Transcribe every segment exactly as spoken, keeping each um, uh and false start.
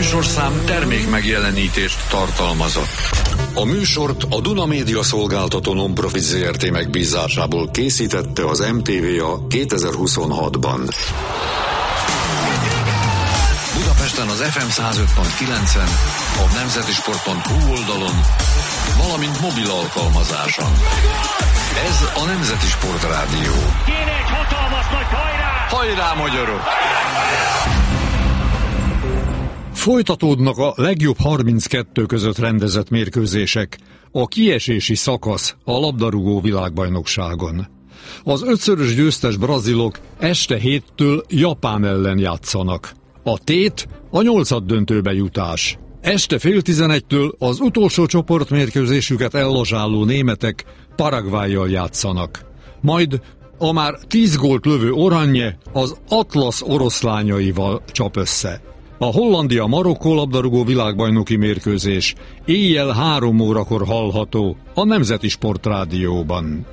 műsorszám termék megjelenítést tartalmazott. A műsort a Duna Média Szolgáltató Non-Profit Zé Er Té megbízásából készítette az em té vé a kétezer-huszonhatban. Budapesten az ef em száz öt pont kilencen, a nemzetisport pont hu oldalon, valamint mobil alkalmazáson. Ez a Nemzeti Sport Rádió. Kéne egy hatalmas nagy hajrá! Hajrá, magyarok! Folytatódnak a legjobb harminckettő között rendezett mérkőzések, a kiesési szakasz a labdarúgó világbajnokságon. Az ötszörös győztes brazilok este héttől Japán ellen játszanak. A tét a nyolcaddöntőbe jutás. Este fél tizenegytől az utolsó csoportmérkőzésüket ellazsáló németek Paraguayjal játszanak. Majd a már tíz gólt lövő Oranje az Atlas oroszlányaival csap össze. A Hollandia-Marokkó labdarúgó világbajnoki mérkőzés éjjel három órakor hallható a Nemzeti Sport Rádióban.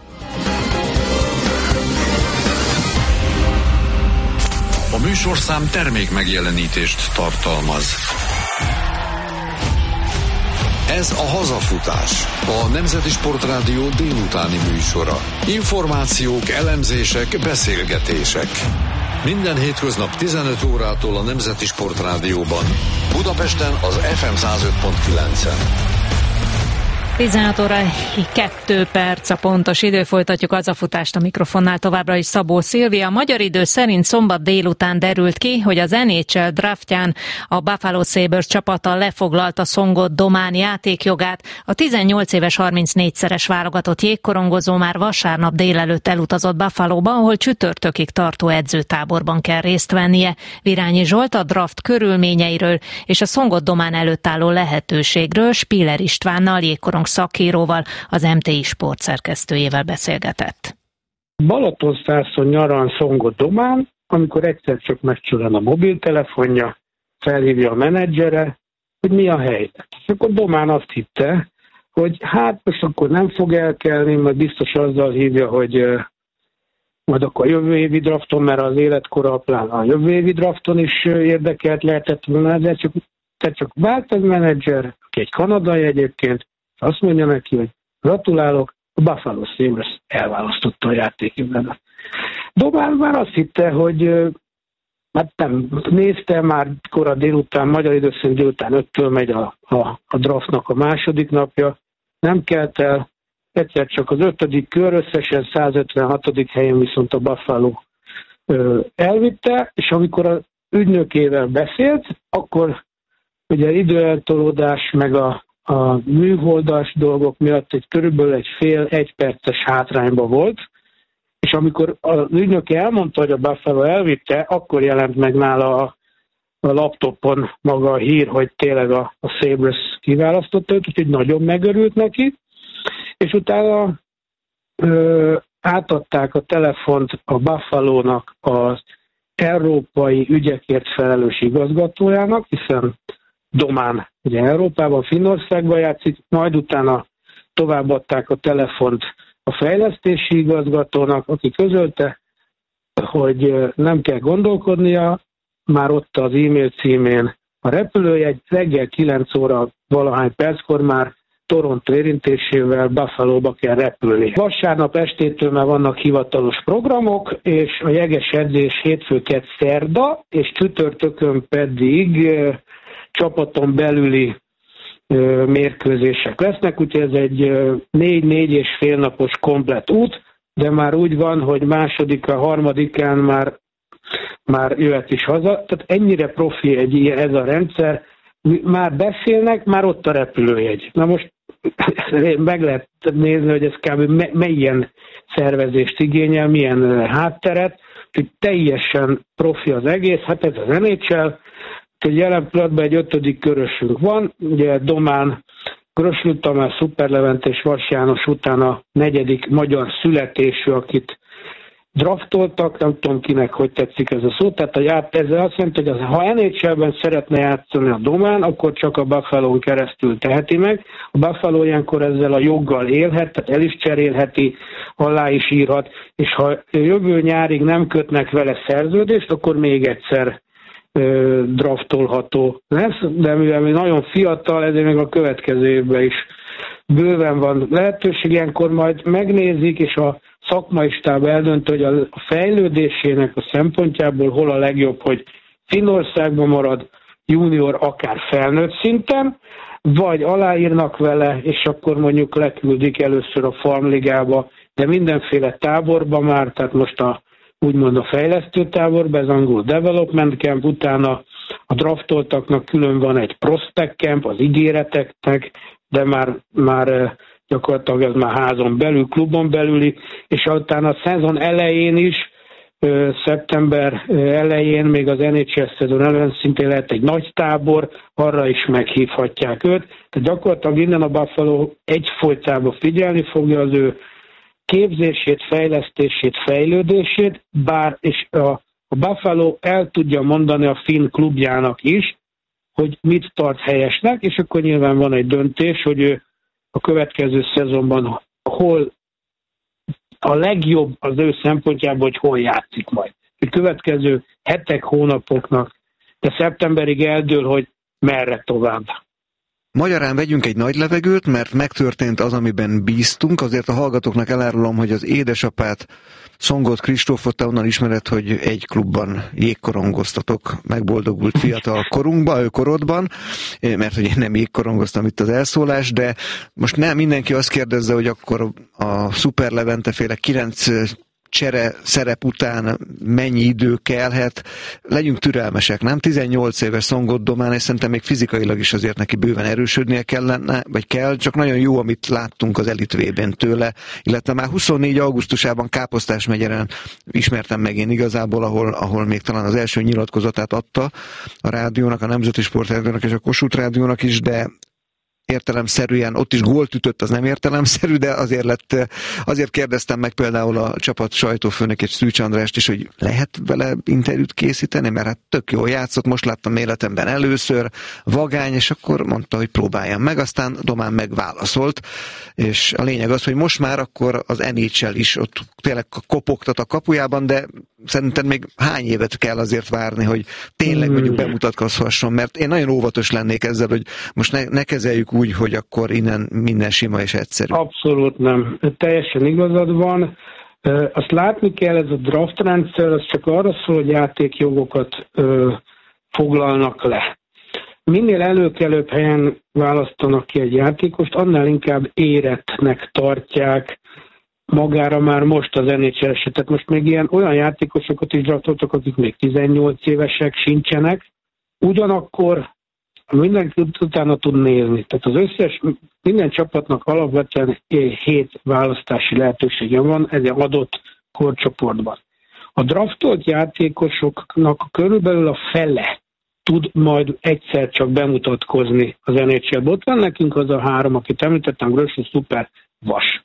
A műsorszám termék megjelenítést tartalmaz. Ez a Hazafutás, a Nemzeti Sport Rádió délutáni műsora. Információk, elemzések, beszélgetések. Minden hétköznap tizenöt órától a Nemzeti Sport Rádióban. Budapesten az ef em száz öt pont kilencen. tizenhat óra kettő perc a pontos idő, folytatjuk az a futást, a mikrofonnál továbbra is Szabó Szilvia. A magyar idő szerint szombat délután derült ki, hogy az en há el draftján a Buffalo Sabres csapata lefoglalta Szongot Domán játékjogát. A tizennyolc éves harmincnégyszeres válogatott jégkorongozó már vasárnap délelőtt elutazott Buffalóba, ahol csütörtökig tartó edzőtáborban kell részt vennie. Virányi Zsolt a draft körülményeiről és a Szongot Domán előtt álló lehetőségről Spiller Istvánnal, jégkorong szakíróval, az em té i Sport szerkesztőjével beszélgetett. Balatonszászon nyarán Szongot Domán, amikor egyszer csak megcsörön a mobiltelefonja, felhívja a menedzsere, hogy mi a helyzet. És akkor Domán azt hitte, hogy hát most akkor nem fog elkelni, majd biztos azzal hívja, hogy uh, majd akkor a jövő évi drafton, mert az életkora plán a jövő évi drafton is érdekelt lehetett volna, de csak, de csak vált a menedzser, aki egy kanadai egyébként, azt mondja neki, hogy gratulálok, a Buffalo Sabres elválasztotta a játékjogát. Domán már azt hitte, hogy hát nem nézte, már kora délután, magyar idő szerint délután öttől megy a, a, a draftnak a második napja, nem kelt el, egyszer csak az ötödik kör, összesen százötvenhatodik helyen viszont a Buffalo ö, elvitte, és amikor az ügynökével beszélt, akkor ugye időeltolódás meg a a műholdas dolgok miatt egy körülbelül egy fél, egy perces hátrányba volt, és amikor az ügynök elmondta, hogy a Buffalo elvitte, akkor jelent meg nála a, a laptopon maga a hír, hogy tényleg a, a Sabres kiválasztotta őt, úgyhogy nagyon megörült neki, és utána ö, átadták a telefont a Buffalónak az európai ügyekért felelős igazgatójának, hiszen Domán ugye Európában, Finnországban játszik, majd utána továbbadták a telefont a fejlesztési igazgatónak, aki közölte, hogy nem kell gondolkodnia, már ott az e-mail címén a repülőjegy, reggel kilenc óra valahány perckor már Toronto érintésével Buffalóba kell repülni. Vasárnap estétől már vannak hivatalos programok, és a jeges edzés hétfőket szerda, és csütörtökön pedig csapaton belüli ö, mérkőzések lesznek, úgyhogy ez egy négy-négy és fél napos komplett út, de már úgy van, hogy második, a harmadikán már, már jöhet is haza. Tehát ennyire profi egy ilyen, ez a rendszer. Már beszélnek, már ott a repülőjegy. Na most meg lehet nézni, hogy ez kb. Milyen szervezést igényel, milyen hátteret, hogy teljesen profi az egész, hát ez az en há el. Hogy jelen pillanatban egy ötödik körösünk van, ugye Domán, Grösül Tamás, Szuper Levente és Vas János után a negyedik magyar születésű, akit draftoltak, nem tudom kinek, hogy tetszik ez a szó, tehát a ját, ezzel azt jelenti, hogy az, ha en há elben szeretne játszani a Domán, akkor csak a Buffalón keresztül teheti meg. A Buffalo ilyenkor ezzel a joggal élhet, tehát el is cserélheti, alá is írhat, és ha jövő nyárig nem kötnek vele szerződést, akkor még egyszer ö, draftolható lesz, de mivel még nagyon fiatal, ezért még a következő évben is bőven van lehetőség. Ilyenkor majd megnézik, és a szakmai stáb eldönt, hogy a fejlődésének a szempontjából hol a legjobb, hogy Finnországban marad junior, akár felnőtt szinten, vagy aláírnak vele, és akkor mondjuk leküldik először a farmligába, de mindenféle táborba már, tehát most a úgymond a fejlesztő táborba, ez angol development camp, utána a draftoltaknak külön van egy prospect camp, az ígéreteknek, de már, már gyakorlatilag ez már házon belül, klubon belüli, és utána a szezon elején is, szeptember elején, még az en há el szezon elején szintén lehet egy nagy tábor, arra is meghívhatják őt. Tehát gyakorlatilag innen a Buffalo egyfolytában figyelni fogja az ő képzését, fejlesztését, fejlődését, bár és a, a Buffalo el tudja mondani a finn klubjának is, hogy mit tart helyesnek, és akkor nyilván van egy döntés, hogy ő a következő szezonban hol a legjobb az ő szempontjából, hogy hol játszik majd. A következő hetek, hónapoknak, de szeptemberig eldől, hogy merre tovább. Magyarán vegyünk egy nagy levegőt, mert megtörtént az, amiben bíztunk. Azért a hallgatóknak elárulom, hogy az édesapát, Szongoth Kristófot, te onnan ismered, hogy egy klubban jégkorongoztatok megboldogult fiatal korunkban, ő korodban, mert hogy én nem jégkorongoztam itt az elszólás, de most nem mindenki azt kérdezze, hogy akkor a Szuper Levente féle kilenc csere szerep után mennyi idő kellhet, legyünk türelmesek, nem? tizennyolc éves Szongoth Domán, és szerintem még fizikailag is azért neki bőven erősödnie kellene, vagy kell, csak nagyon jó, amit láttunk az Elite V-ben tőle, illetve már huszonnégy augusztusában Káposztás megyeren ismertem meg én igazából, ahol, ahol még talán az első nyilatkozatát adta a rádiónak, a Nemzeti Sportrádiónak és a Kossuth Rádiónak is, de értelemszerűen, ott is gólt ütött, az nem értelemszerű, de azért lett, azért kérdeztem meg például a csapat sajtófőnökét, Szűcs Andrást is, hogy lehet vele interjút készíteni, mert hát tök jól játszott, most láttam életemben először, vagány, és akkor mondta, hogy próbáljam meg, aztán Domán megválaszolt, és a lényeg az, hogy most már akkor az en há el is ott tényleg kopogtat a kapujában, de szerinted még hány évet kell azért várni, hogy tényleg mondjuk bemutatkozhasson, mert én nagyon óvatos lennék ezzel, hogy most ne, ne kezeljük úgy, hogy akkor innen minden sima és egyszerű. Abszolút nem. Teljesen igazad van. Azt látni kell, ez a draft rendszer, az csak arra szól, hogy játékjogokat ö, foglalnak le. Minél előkelőbb helyen választanak ki egy játékost, annál inkább érettnek tartják magára már most az en há el esetet. Most még ilyen olyan játékosokat is draftoltak, akik még tizennyolc évesek sincsenek. Ugyanakkor mindenki utána tud nézni. Tehát az összes, minden csapatnak alapvetően hét választási lehetősége van egy adott korcsoportban. A draftolt játékosoknak körülbelül a fele tud majd egyszer csak bemutatkozni az en há el-ben. Ott van nekünk az a három, akit említettem, Grösö, Szuper, Vas.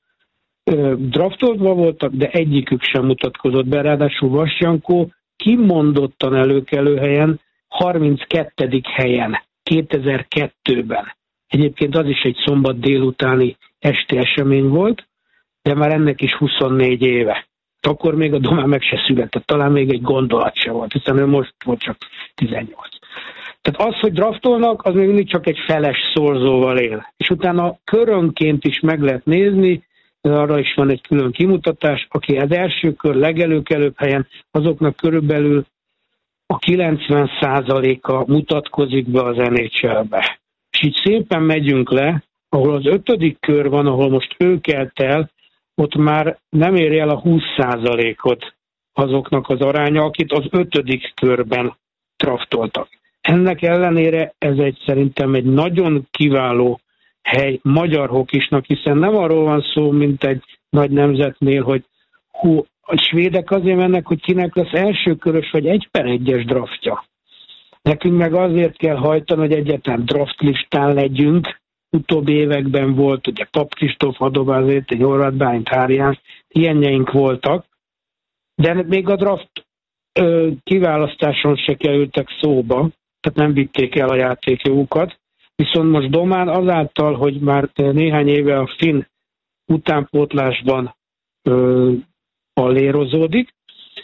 Draftoltva voltak, de egyikük sem mutatkozott be, ráadásul Vas Jankó kimondottan előkelő helyen, harminckettedik helyen, kétezer-kettőben. Egyébként az is egy szombat délutáni esti esemény volt, de már ennek is huszonnégy éve. Akkor még a Domán meg se született, talán még egy gondolat se volt, hiszen ő most volt csak tizennyolc. Tehát az, hogy draftolnak, az még mindig csak egy feles szorzóval él. És utána körönként is meg lehet nézni, arra is van egy külön kimutatás, aki az első kör legelőkelőbb helyen, azoknak körülbelül a kilencven százaléka mutatkozik be az en há el-be. És így szépen megyünk le, ahol az ötödik kör van, ahol most ő kelt el, ott már nem éri el a húsz százalékot azoknak az aránya, akit az ötödik körben draftoltak. Ennek ellenére ez egy szerintem egy nagyon kiváló hely magyar hokisnak, hiszen nem arról van szó, mint egy nagy nemzetnél, hogy hú, a svédek azért mennek, hogy kinek lesz elsőkörös vagy egy per egyes draftja. Nekünk meg azért kell hajtani, hogy egyáltalán draftlistán legyünk. Utóbbi években volt, ugye Pap Kristóf, Adobázét, egy Horváth Bálint, Háriás, ilyenjeink voltak, de még a draft ö, kiválasztáson se kerültek szóba, tehát nem vitték el a játékjogukat. Viszont most Domán azáltal, hogy már néhány éve a finn utánpótlásban ö, allérozódik,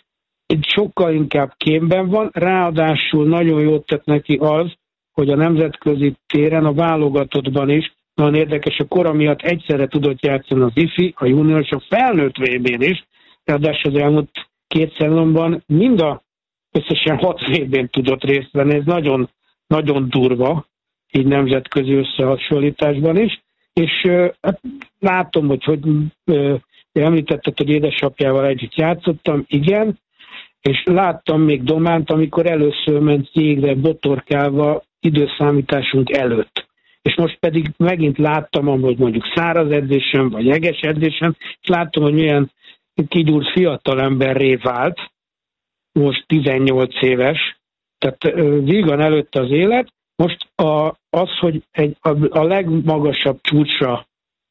itt sokkal inkább kémben van, ráadásul nagyon jót tett neki az, hogy a nemzetközi téren, a válogatottban is, nagyon érdekes, a kora miatt egyszerre tudott játszani az ifi, a junior és a felnőtt vé bén is, ráadásul az elmúlt két szezonban mind a összesen hat vé bén tudott részt venni, ez nagyon, nagyon durva, így nemzetközi összehasonlításban is, és hát látom, hogy, hogy említetted, hogy édesapjával együtt játszottam, igen, és láttam még Dománt, amikor először ment jégre botorkálva időszámításunk előtt. És most pedig megint láttam, hogy mondjuk száraz edzésen, vagy jeges edzésen, és láttam, hogy milyen kigyúrt fiatalemberré vált, most tizennyolc éves, tehát vígan előtte az élet. Most a, az, hogy egy, a, a legmagasabb csúcsra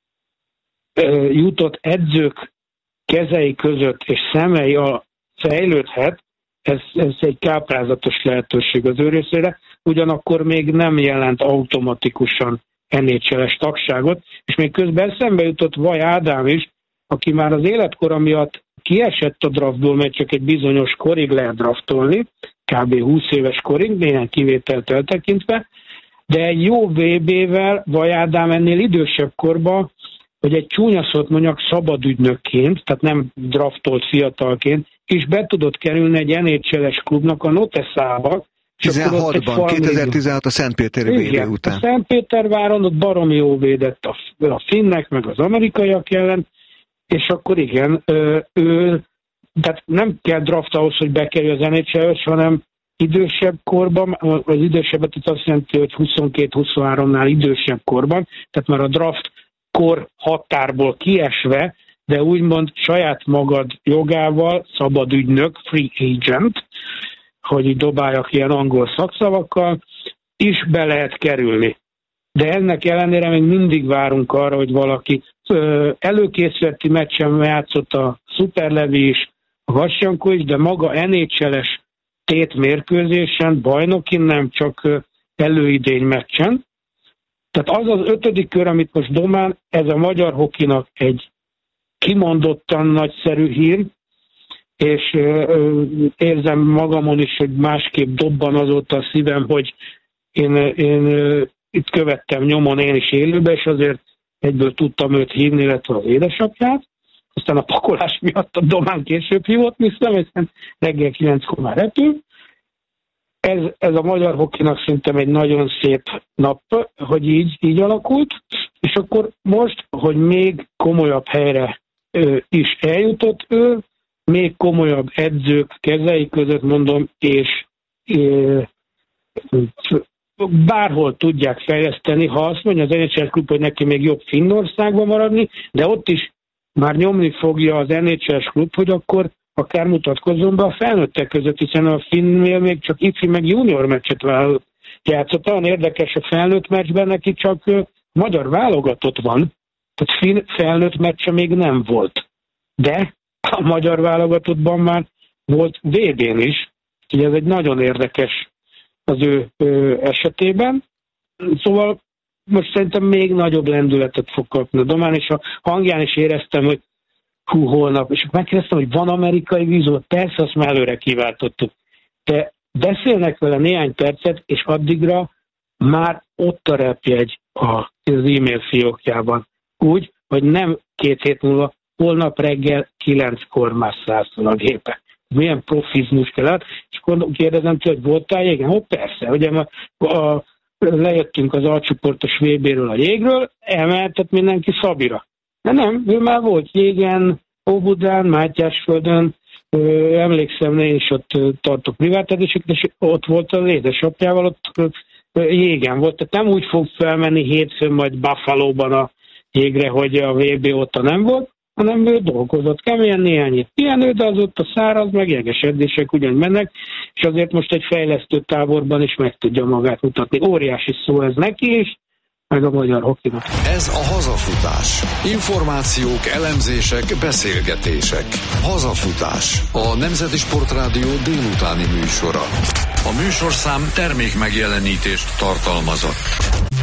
ö, jutott edzők kezei között és szemei a fejlődhet, ez, ez egy káprázatos lehetőség az ő részére, ugyanakkor még nem jelent automatikusan en há el-es tagságot, és még közben eszembe jutott Vaj Ádám is, aki már az életkora miatt kiesett a draftból, mert csak egy bizonyos korig lehet draftolni, kb. húsz éves korig, néhány kivételt eltekintve, de egy jó vé bével Vaj Ádám ennél idősebb korban, hogy egy csúnya szót mondjak szabadügynökként, tehát nem draftolt fiatalként, és be tudott kerülni egy en há el-es klubnak a Noteszába. tizenhatban, kétezer-tizenhat a Szentpéteri vé bé után. A Szentpéterváron ott baromi jó védett a, a finnek, meg az amerikaiak ellen, és akkor igen, ő, ő tehát nem kell draft ahhoz, hogy bekerül az en há el-höz, hanem idősebb korban, az idősebbet itt azt jelenti, hogy huszonkét-huszonháromnál idősebb korban, tehát már a draft kor határból kiesve, de úgymond saját magad jogával, szabad ügynök, free agent, hogy így dobáljak ilyen angol szakszavakkal, is be lehet kerülni. De ennek ellenére még mindig várunk arra, hogy valaki előkészületi meccsen játszott a Szuperlevi is, a Vasjankó is, de maga en há el-es tétmérkőzésen, bajnokin, nem csak előidény meccsen. Tehát az az ötödik kör, amit most Domán, ez a magyar hokinak egy kimondottan nagyszerű hír, és ö, érzem magamon is, hogy másképp dobban azóta a szívem, hogy én, én ö, itt követtem nyomon én is élőbe, és azért egyből tudtam őt hívni, illetve az édesapját. Aztán a pakolás miatt a Domán később hívott, hiszem, hiszen reggel kilenckor már repül. Ez, ez a magyar hokinak szerintem egy nagyon szép nap, hogy így, így alakult, és akkor most, hogy még komolyabb helyre ö, is eljutott ő, még komolyabb edzők kezei között mondom, és ö, bárhol tudják fejleszteni, ha azt mondja az en há el klub, hogy neki még jobb Finnországban maradni, de ott is már nyomni fogja az en há el-es klub, hogy akkor akár mutatkozzon be a felnőttek között, hiszen a Finnnél még csak ifi meg junior meccset játszott. Olyan érdekes, a felnőtt meccsben neki csak magyar válogatott van, tehát finn felnőtt meccse még nem volt. De a magyar válogatottban már volt vé bén is, úgyhogy ez egy nagyon érdekes az ő, ő esetében. Szóval most szerintem még nagyobb lendületet fog kapni a Domán, és a hangján is éreztem, hogy hú, holnap, és megkérdeztem, hogy van amerikai vízó, persze, azt már előre kiváltottuk. De beszélnek vele néhány percet, és addigra már ott a repjegy az e-mail fiókjában. Úgy, hogy nem két hét múlva, holnap reggel kilenckor már száll a gépe. Milyen profizmus kellett, és akkor kérdezem tőle, hogy voltál jégen? Ó, persze, ugye ma a, lejöttünk az alcsoportos vé béről a jégről, emeltett mindenki Szabira. De nem, ő már volt jégen, Óbudán, Mátyásföldön, ö, emlékszem, én is ott ö, tartok privát edzéseket, és ott volt az édesapjával, ott ö, jégen volt. Tehát nem úgy fog felmenni hétfőn majd Buffalo-ban a jégre, hogy a vé bé óta nem volt, hanem ő dolgozott keményen, néhány év pihenő, de az ott a száraz, meg jeges edzések ugyan mennek, és azért most egy fejlesztő táborban is meg tudja magát mutatni. Óriási szó ez neki is, meg a magyar hokinak. Ez a Hazafutás. Információk, elemzések, beszélgetések. Hazafutás. A Nemzeti Sportrádió délutáni műsora. A műsorszám termék megjelenítést tartalmazott.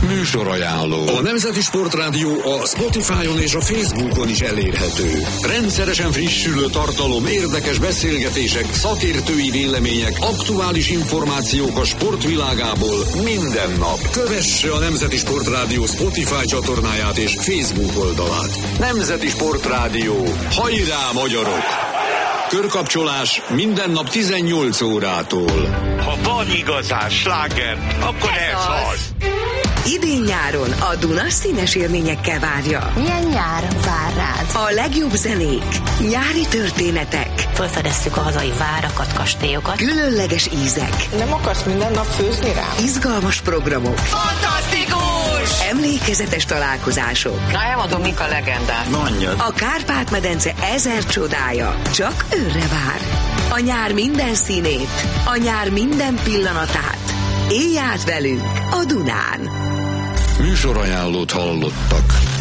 Műsorajánló. A Nemzeti Sportrádió a Spotify-on és a Facebookon is elérhető. Rendszeresen frissülő tartalom, érdekes beszélgetések, szakértői vélemények, aktuális információk a sportvilágából minden nap. Kövesse a Nemzeti Sportrádió Spotify csatornáját és Facebook oldalát. Nemzeti Sportrádió. Hajrá, magyarok! Körkapcsolás minden nap tizennyolc órától. Ha van igazán sláger, akkor ez, ez az. Idén-nyáron a Duna színes élményekkel várja. Milyen nyár vár rád? A legjobb zenék, nyári történetek. Felfedeztük a hazai várakat, kastélyokat. Különleges ízek. Nem akarsz minden nap főzni rám? Izgalmas programok. Fantasztikus! Emlékezetes találkozások. Na, elmondom, mik a legendák. Mondjad. A Kárpát-medence ezer csodája csak őrre vár. A nyár minden színét, a nyár minden pillanatát. Élj át velünk a Dunán! Műsorajánlót hallottak.